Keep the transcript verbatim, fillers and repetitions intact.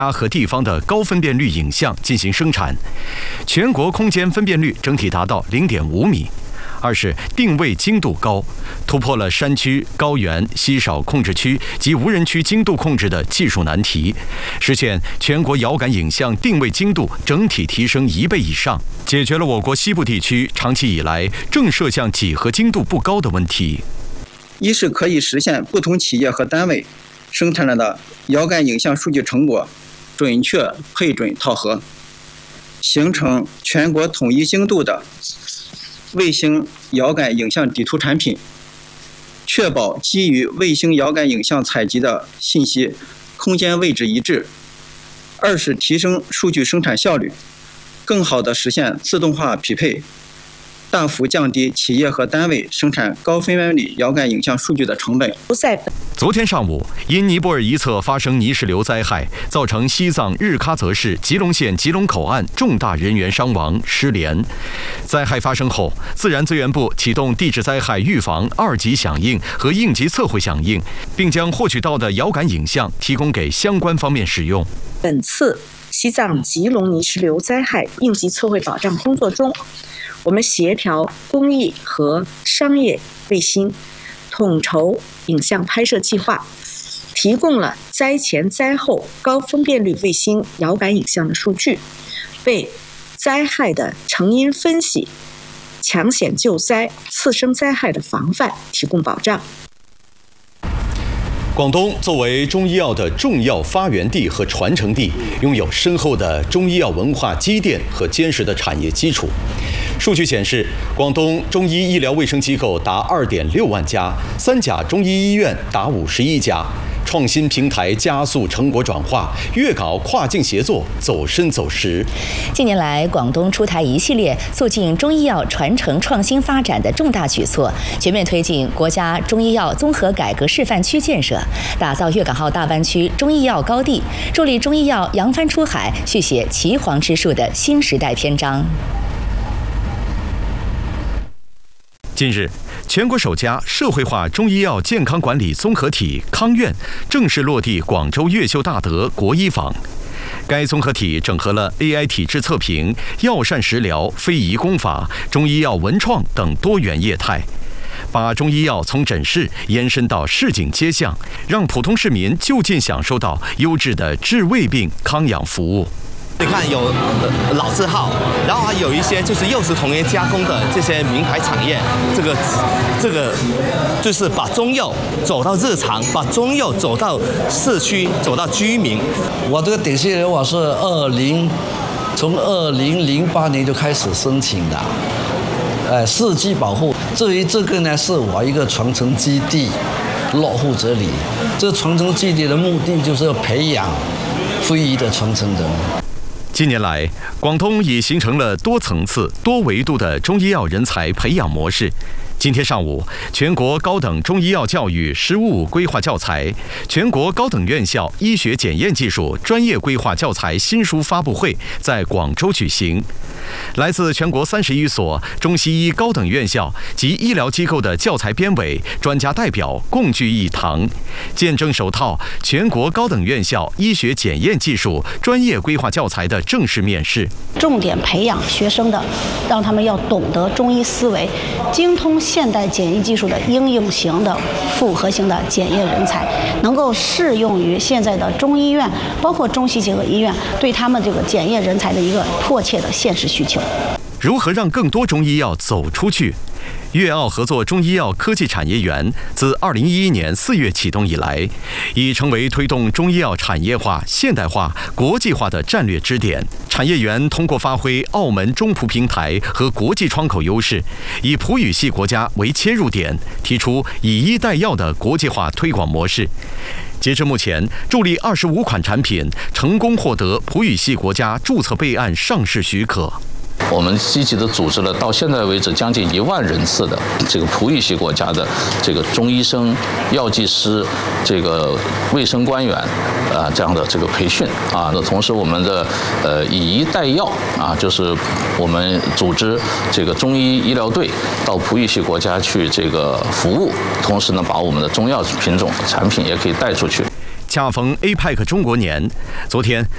和地方的高分辨率影像进行生产，全国空间分辨率整体达到 零点五米。二是定位精度高，突破了山区、高原、稀少控制区及无人区精度控制的技术难题，实现全国遥感影像定位精度整体提升一倍以上，解决了我国西部地区长期以来正摄像几何精度不高的问题。 一是可以实现不同企业和单位生产的遥感影像数据成果准确配准套合，形成全国统一精度的卫星遥感影像底图产品，确保基于卫星遥感影像采集的信息空间位置一致。二是提升数据生产效率，更好地实现自动化匹配，大幅降低企业和单位生产高分辨率遥感影像数据的成本。 昨天上午，因尼泊尔一侧发生泥石流灾害，造成西藏日喀则市吉隆县吉隆口岸重大人员伤亡失联。灾害发生后，自然资源部启动地质灾害预防二级响应和应急测绘响应，并将获取到的遥感影像提供给相关方面使用。 本次西藏吉隆泥石流灾害应急测绘保障工作中，我们协调公益和商业卫星，统筹影像拍摄计划，提供了灾前灾后高分辨率卫星遥感影像的数据，为灾害的成因分析、抢险救灾、次生灾害的防范提供保障。 广东作为中医药的重要发源地和传承地，拥有深厚的中医药文化积淀和坚实的产业基础。数据显示，广东中医医疗卫生机构达 二点六万家，三甲中医医院达五十一家。创新平台加速成果转化，粤港跨境协作走深走实。 近年来，广东出台一系列促进中医药传承创新发展的重大举措，全面推进国家中医药综合改革示范区建设，打造粤港澳大湾区中医药高地，助力中医药扬帆出海，续写岐黄之术的新时代篇章。 近日，全国首家社会化中医药健康管理综合体康院正式落地广州越秀大德国医坊。该综合体整合了 A I 体质测评、药膳食疗、非遗功法、中医药文创等多元业态，把中医药从诊室延伸到市井街巷，让普通市民就近享受到优质的治胃病康养服务。 你看有呃老字号，然后还有一些就是又是同业加工的这些名牌产业，这个这个就是把中药走到日常，把中药走到市区，走到居民。 我这个顶新人我是二零从二零零八年就开始申请的，呃，四季保护。至于这个呢，是我一个传承基地，落户这里。这个传承基地的目的就是要培养非遗的传承人。 近年来，广东已形成了多层次、多维度的中医药人才培养模式。今天上午，全国高等中医药教育“十五五”规划教材、全国高等院校医学检验技术专业规划教材新书发布会在广州举行。来自全国三十一所中西医高等院校及医疗机构的教材编委、专家代表共聚一堂，见证首套全国高等院校医学检验技术专业规划教材的正式面世。 重点培养学生的，让他们要懂得中医思维，精通现代检疫技术的应用型的复合型的检验人才，能够适用于现在的中医院，包括中西结合医院对他们这个检验人才的一个迫切的现实需求。 如何让更多中医药走出去？粤澳合作中医药科技产业园自二零一一年四月启动以来，已成为推动中医药产业化、现代化、国际化的战略支点。产业园通过发挥澳门中葡平台和国际窗口优势，以葡语系国家为切入点，提出以医代药的国际化推广模式。截至目前，助力二十五款产品成功获得葡语系国家注册备案上市许可。 我们积极地组织了到现在为止将近一万人次的这个葡语系国家的这个中医生、药剂师、这个卫生官员啊这样的这个培训啊。那同时我们的呃以医代药啊，就是我们组织这个中医医疗队到葡语系国家去这个服务，同时呢把我们的中药品种产品也可以带出去。 恰逢 A P E C 中国年，昨天